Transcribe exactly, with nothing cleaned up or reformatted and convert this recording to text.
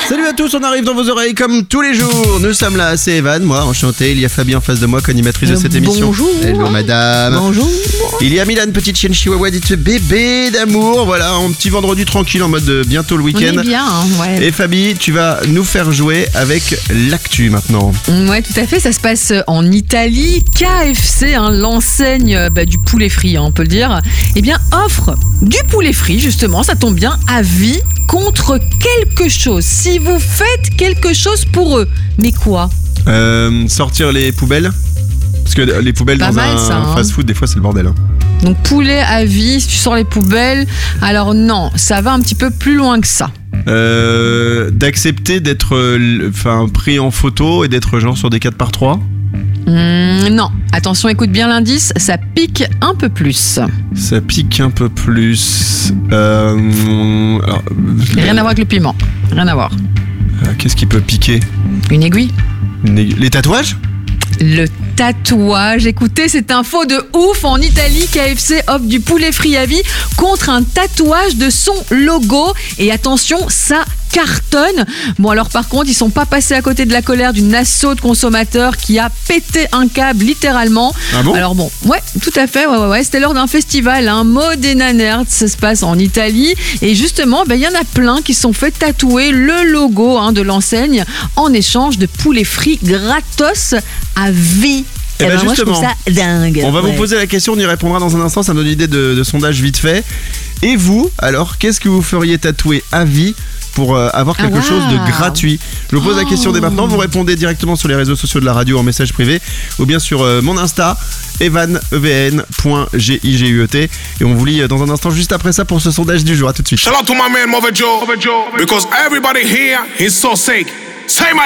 Salut à tous, on arrive dans vos oreilles comme tous les jours. Nous sommes là, c'est Evan, moi, enchanté. Il y a Fabien en face de moi, co-animatrice de cette émission. Bonjour. Hello madame. Bonjour. Il y a Milan, petite chienne chihuahua, dite bébé d'amour. Voilà, un petit vendredi tranquille en mode de bientôt le On week-end. est bien, hein, ouais. Et Fabi, tu vas nous faire jouer avec l'actu maintenant. Ouais, tout à fait. Ça se passe en Italie. K F C, hein, l'enseigne bah, du poulet frit, hein, on peut le dire, eh bien, offre du poulet frit, justement, ça tombe bien, à vie contre quelque chose. Si vous faites quelque chose pour eux. Mais quoi ? Euh, sortir les poubelles. Parce que les poubelles Pas dans mal, un ça, hein. fast-food, des fois, c'est le bordel. Hein. Donc, poulet à vie, si tu sors les poubelles. Alors, non, ça va un petit peu plus loin que ça. Euh, d'accepter d'être euh, enfin, pris en photo et d'être genre sur des quatre par trois. Hum, non, attention, écoute bien l'indice, ça pique un peu plus. Ça pique un peu plus. Euh, alors, Rien à voir avec le piment, rien à voir. euh, Qu'est-ce qui peut piquer ? Une aiguille ? Une aiguille- Les tatouages ? Le tatouage. Écoutez, cette info de ouf. En Italie, K F C offre du poulet frit à vie contre un tatouage de son logo. Et attention, ça cartonne. Bon, alors par contre, ils sont pas passés à côté de la colère d'une asso de consommateurs qui a pété un câble littéralement. Ah bon ? Alors bon, ouais, tout à fait, ouais, ouais, ouais. C'était lors d'un festival, hein, Modena Nerd, ça se passe en Italie. Et justement, il ben, y en a plein qui se sont fait tatouer le logo hein, de l'enseigne en échange de poulet frit gratos à vie. Eh Eh ben ben, moi, je trouve justement, ça dingue. On va Ouais. vous poser la question, on y répondra dans un instant, ça me donne une idée de, de sondage vite fait. Et vous, alors, qu'est-ce que vous feriez tatouer à vie pour euh, avoir quelque Ah, wow. chose de gratuit? Je vous pose la Oh. question dès maintenant, vous répondez directement sur les réseaux sociaux de la radio en message privé ou bien sur euh, mon Insta, evan point gigut, et on vous lit euh, dans un instant juste après ça pour ce sondage du jour. À tout de suite. Shout out to my man Mother Joe, because everybody here is so sick. Say my